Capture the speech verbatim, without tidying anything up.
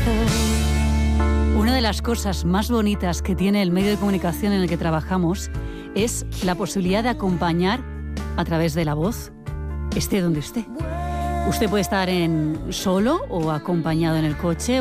Una de las cosas más bonitas que tiene el medio de comunicación en el que trabajamos es la posibilidad de acompañar a través de la voz, esté donde esté. Usted puede estar en solo o acompañado en el coche